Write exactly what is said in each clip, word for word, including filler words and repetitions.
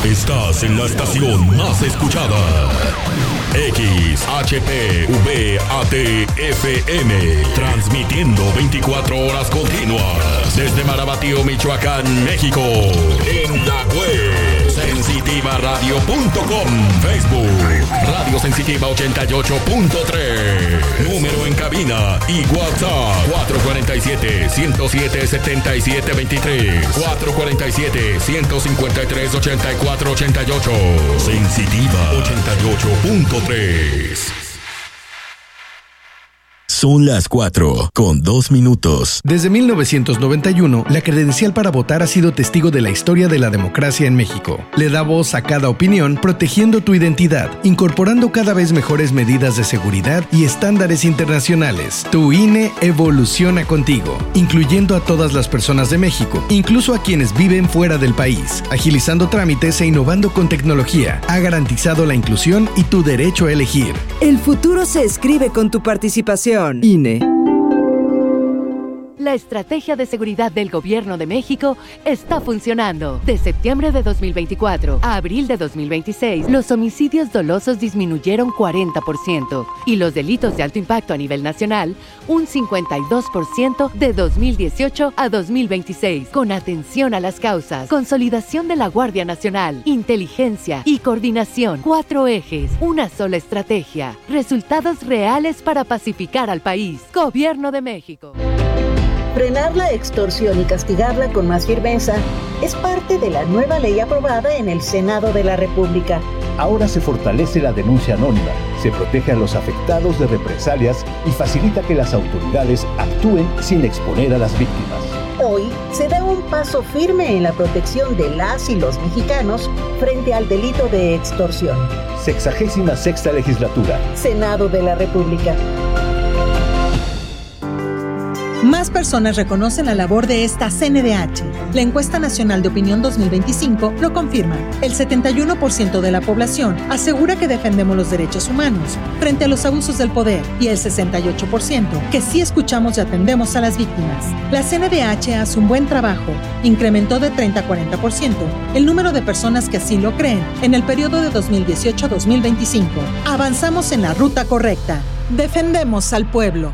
Estás en la estación más escuchada. X H P V A T F M, transmitiendo veinticuatro horas continuas desde Marabatío, Michoacán, México. En la web sensitiva radio punto com, Facebook Radio Sensitiva ochenta y ocho punto tres, número en cabina y WhatsApp cuatro cuatro siete, uno cero siete, siete siete dos tres, cuatro cuatro siete, uno cinco tres, ocho cuatro ocho ocho, Sensitiva ochenta y ocho punto tres. Son las cuatro con dos minutos. Desde mil novecientos noventa y uno, la credencial para votar ha sido testigo de la historia de la democracia en México. Le da voz a cada opinión, protegiendo tu identidad, incorporando cada vez mejores medidas de seguridad y estándares internacionales. Tu I N E evoluciona contigo, incluyendo a todas las personas de México, incluso a quienes viven fuera del país. Agilizando trámites e innovando con tecnología, ha garantizado la inclusión y tu derecho a elegir. El futuro se escribe con tu participación. I N E. La estrategia de seguridad del Gobierno de México está funcionando. De septiembre de dos mil veinticuatro a abril de dos mil veintiséis, los homicidios dolosos disminuyeron cuarenta por ciento y los delitos de alto impacto a nivel nacional un cincuenta y dos por ciento de dos mil dieciocho a dos mil veintiséis. Con atención a las causas, consolidación de la Guardia Nacional, inteligencia y coordinación. Cuatro ejes, una sola estrategia. Resultados reales para pacificar al país. Gobierno de México. Frenar la extorsión y castigarla con más firmeza es parte de la nueva ley aprobada en el Senado de la República. Ahora se fortalece la denuncia anónima, se protege a los afectados de represalias y facilita que las autoridades actúen sin exponer a las víctimas. Hoy se da un paso firme en la protección de las y los mexicanos frente al delito de extorsión. Sexagésima sexta legislatura. Senado de la República. Más personas reconocen la labor de esta C N D H. La Encuesta Nacional de Opinión dos mil veinticinco lo confirma. El setenta y uno por ciento de la población asegura que defendemos los derechos humanos frente a los abusos del poder y el sesenta y ocho por ciento que sí escuchamos y atendemos a las víctimas. La C N D H hace un buen trabajo. Incrementó de treinta a cuarenta por ciento el número de personas que así lo creen en el periodo de dos mil dieciocho a dos mil veinticinco. Avanzamos en la ruta correcta. Defendemos al pueblo.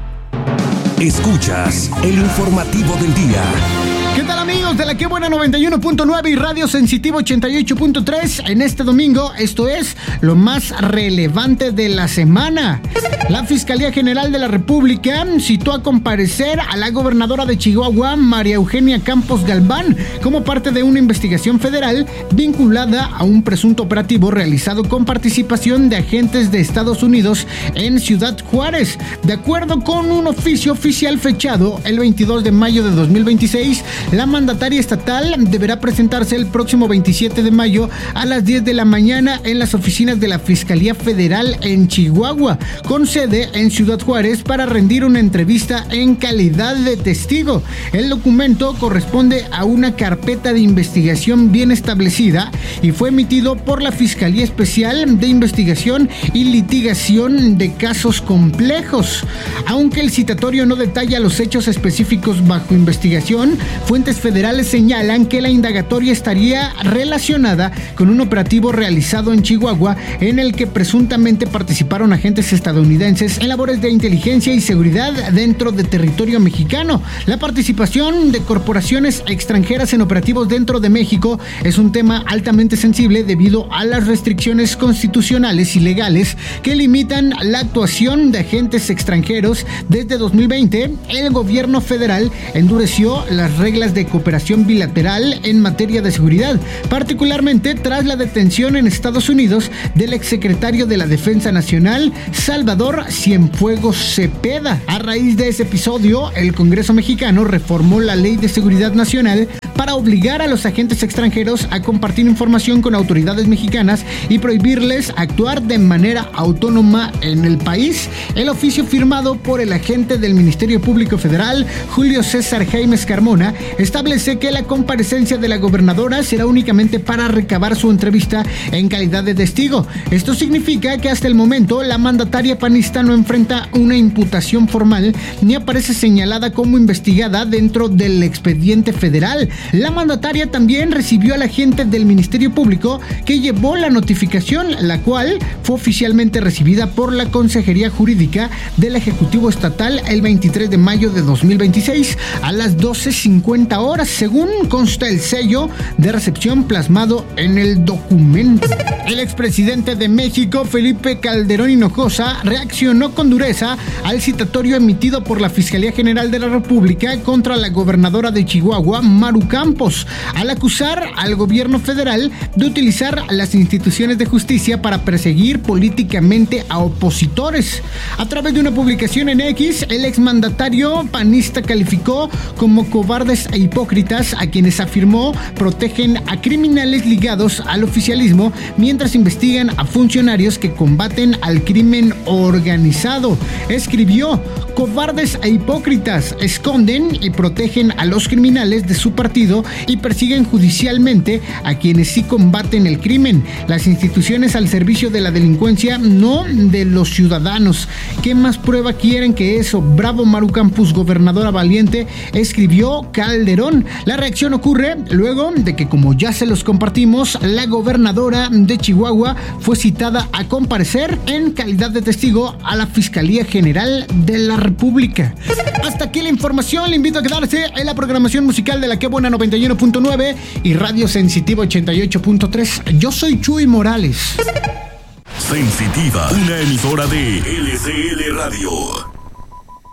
Escuchas el informativo del día. ¿Qué tal, amigos de la Que Buena noventa y uno punto nueve y Radio Sensitiva ochenta y ocho punto tres? En este domingo, esto es lo más relevante de la semana. La Fiscalía General de la República citó a comparecer a la gobernadora de Chihuahua, María Eugenia Campos Galván, como parte de una investigación federal vinculada a un presunto operativo realizado con participación de agentes de Estados Unidos en Ciudad Juárez. De acuerdo con un oficio oficial fechado el veintidós de mayo de dos mil veintiséis, la mandataria estatal deberá presentarse el próximo veintisiete de mayo a las diez de la mañana en las oficinas de la Fiscalía Federal en Chihuahua, con sede en Ciudad Juárez, para rendir una entrevista en calidad de testigo. El documento corresponde a una carpeta de investigación bien establecida y fue emitido por la Fiscalía Especial de Investigación y Litigación de Casos Complejos. Aunque el citatorio no detalla los hechos específicos bajo investigación, fuentes federales señalan que la indagatoria estaría relacionada con un operativo realizado en Chihuahua en el que presuntamente participaron agentes estadounidenses en labores de inteligencia y seguridad dentro de territorio mexicano. La participación de corporaciones extranjeras en operativos dentro de México es un tema altamente sensible debido a las restricciones constitucionales y legales que limitan la actuación de agentes extranjeros. Desde dos mil veinte, el gobierno federal endureció las reglas de cooperación bilateral en materia de seguridad, particularmente tras la detención en Estados Unidos del exsecretario de la Defensa Nacional, Salvador Cienfuegos Cepeda. A raíz de ese episodio, el Congreso mexicano reformó la Ley de Seguridad Nacional para obligar a los agentes extranjeros a compartir información con autoridades mexicanas y prohibirles actuar de manera autónoma en el país. El oficio firmado por el agente del Ministerio Público Federal, Julio César Jaimes Carmona, establece establece que la comparecencia de la gobernadora será únicamente para recabar su entrevista en calidad de testigo. Esto significa que hasta el momento la mandataria panista no enfrenta una imputación formal ni aparece señalada como investigada dentro del expediente federal. La mandataria también recibió al agente del Ministerio Público que llevó la notificación, la cual fue oficialmente recibida por la Consejería Jurídica del Ejecutivo Estatal el veintitrés de mayo de dos mil veintiséis a las doce cincuenta horas, según consta el sello de recepción plasmado en el documento. El expresidente de México, Felipe Calderón Hinojosa, reaccionó con dureza al citatorio emitido por la Fiscalía General de la República contra la gobernadora de Chihuahua, Maru Campos, al acusar al gobierno federal de utilizar las instituciones de justicia para perseguir políticamente a opositores. A través de una publicación en X, el exmandatario panista calificó como cobardes e hipócritas a quienes afirmó protegen a criminales ligados al oficialismo mientras investigan a funcionarios que combaten al crimen organizado. Escribió: cobardes e hipócritas, esconden y protegen a los criminales de su partido y persiguen judicialmente a quienes sí combaten el crimen. Las instituciones al servicio de la delincuencia, no de los ciudadanos. ¿Qué más prueba quieren que eso? Bravo Maru Campos, gobernadora valiente, escribió Calderón. La reacción ocurre luego de que, como ya se los compartimos, la gobernadora de Chihuahua fue citada a comparecer en calidad de testigo a la Fiscalía General de la República. Hasta aquí la información. Le invito a quedarse en la programación musical de La Que Buena noventa y uno punto nueve y Radio Sensitiva ochenta y ocho punto tres. Yo soy Chuy Morales. Sensitiva, una emisora de L C L Radio.